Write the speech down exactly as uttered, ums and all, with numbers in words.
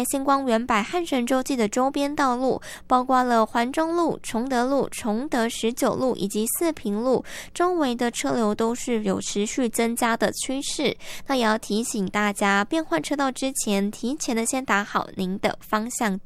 在星光园百汉神洲际的周边道路，包括了环中路、崇德路、崇德十九路以及四平路，周围的车流都是有持续增加的趋势。那也要提醒大家，变换车道之前，提前的先打好您的方向